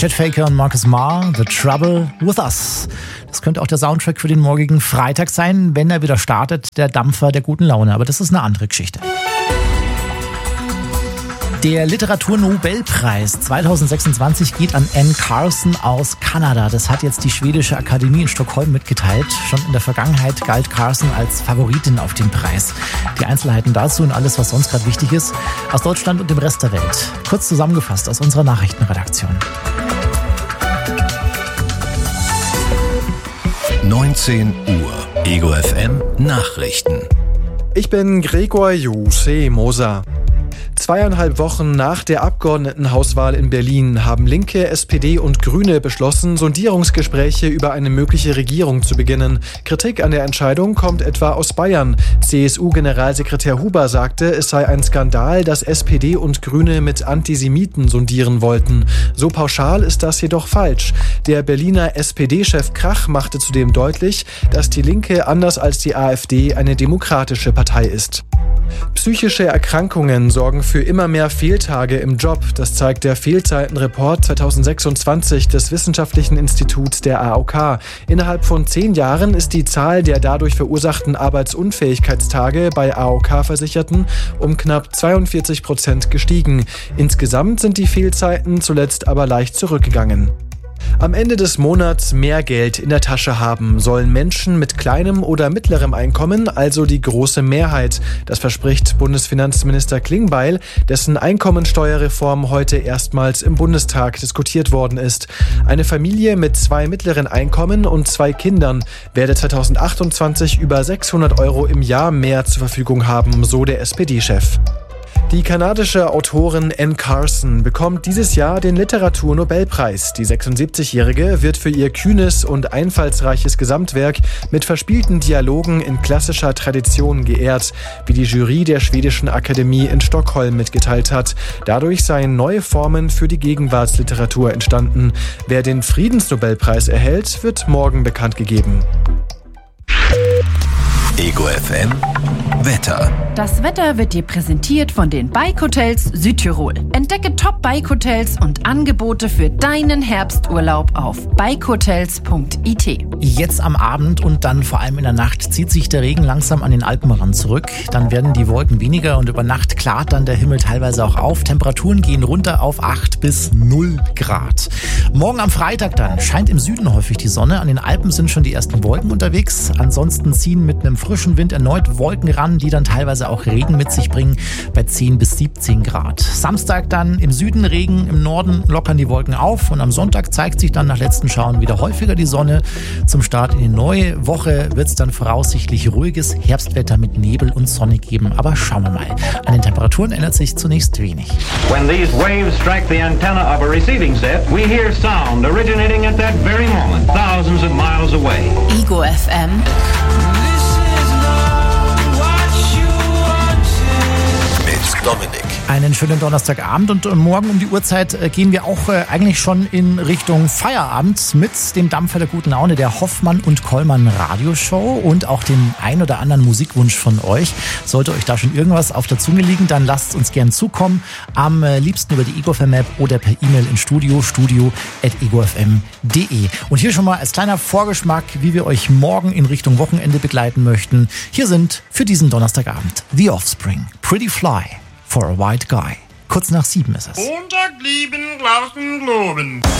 Chet Faker und Marcus Marr, The Trouble With Us. Das könnte auch der Soundtrack für den morgigen Freitag sein, wenn er wieder startet, der Dampfer der guten Laune. Aber das ist eine andere Geschichte. Der Literaturnobelpreis 2026 geht an Anne Carson aus Kanada. Das hat jetzt die Schwedische Akademie in Stockholm mitgeteilt. Schon in der Vergangenheit galt Carson als Favoritin auf den Preis. Die Einzelheiten dazu und alles, was sonst gerade wichtig ist, aus Deutschland und dem Rest der Welt. Kurz zusammengefasst aus unserer Nachrichtenredaktion. 19 Uhr. Ego FM Nachrichten. Ich bin Gregor Moser. 2,5 Wochen nach der Abgeordnetenhauswahl in Berlin haben Linke, SPD und Grüne beschlossen, Sondierungsgespräche über eine mögliche Regierung zu beginnen. Kritik an der Entscheidung kommt etwa aus Bayern. CSU-Generalsekretär Huber sagte, es sei ein Skandal, dass SPD und Grüne mit Antisemiten sondieren wollten. So pauschal ist das jedoch falsch. Der Berliner SPD-Chef Krach machte zudem deutlich, dass die Linke anders als die AfD eine demokratische Partei ist. Psychische Erkrankungen sorgen für immer mehr Fehltage im Job. Das zeigt der Fehlzeitenreport 2026 des Wissenschaftlichen Instituts der AOK. Innerhalb von 10 Jahren ist die Zahl der dadurch verursachten Arbeitsunfähigkeitstage bei AOK-Versicherten um knapp 42% gestiegen. Insgesamt sind die Fehlzeiten zuletzt aber leicht zurückgegangen. Am Ende des Monats mehr Geld in der Tasche haben sollen Menschen mit kleinem oder mittlerem Einkommen, also die große Mehrheit. Das verspricht Bundesfinanzminister Klingbeil, dessen Einkommensteuerreform heute erstmals im Bundestag diskutiert worden ist. Eine Familie mit 2 mittleren Einkommen und 2 Kindern werde 2028 über 600 € im Jahr mehr zur Verfügung haben, so der SPD-Chef. Die kanadische Autorin Anne Carson bekommt dieses Jahr den Literaturnobelpreis. Die 76-Jährige wird für ihr kühnes und einfallsreiches Gesamtwerk mit verspielten Dialogen in klassischer Tradition geehrt, wie die Jury der Schwedischen Akademie in Stockholm mitgeteilt hat. Dadurch seien neue Formen für die Gegenwartsliteratur entstanden. Wer den Friedensnobelpreis erhält, wird morgen bekannt gegeben. Ego FM Wetter. Das Wetter wird dir präsentiert von den Bike Hotels Südtirol. Entdecke Top-Bike-Hotels und Angebote für deinen Herbsturlaub auf bikehotels.it. Jetzt am Abend und dann vor allem in der Nacht zieht sich der Regen langsam an den Alpenrand zurück. Dann werden die Wolken weniger und über Nacht klart dann der Himmel teilweise auch auf. Temperaturen gehen runter auf 8 bis 0 Grad. Morgen am Freitag dann scheint im Süden häufig die Sonne. An den Alpen sind schon die ersten Wolken unterwegs. Ansonsten ziehen mit einem frischen Wind erneut Wolken ran, die dann teilweise auch Regen mit sich bringen bei 10 bis 17 Grad. Samstag dann im Süden Regen, im Norden lockern die Wolken auf und am Sonntag zeigt sich dann nach letzten Schauen wieder häufiger die Sonne. Zum Start in die neue Woche wird es dann voraussichtlich ruhiges Herbstwetter mit Nebel und Sonne geben. Aber schauen wir mal. An den Temperaturen ändert sich zunächst wenig. When these waves strike the antenna of a receiving set, we hear sound originating at that very moment, thousands of miles away. Ego FM. Dominik. Einen schönen Donnerstagabend und morgen um die Uhrzeit gehen wir auch eigentlich schon in Richtung Feierabend mit dem Dampfer der guten Laune, der Hoffmann und Kollmann Radioshow und auch dem ein oder anderen Musikwunsch von euch. Sollte euch da schon irgendwas auf der Zunge liegen, dann lasst uns gern zukommen. Am liebsten über die Ego FM App oder per E-Mail in studio@egofm.de. Und hier schon mal als kleiner Vorgeschmack, wie wir euch morgen in Richtung Wochenende begleiten möchten. Hier sind für diesen Donnerstagabend The Offspring, Pretty Fly for a White Guy. Kurz nach 7 ist es. Montag lieben, Glauben, Globen.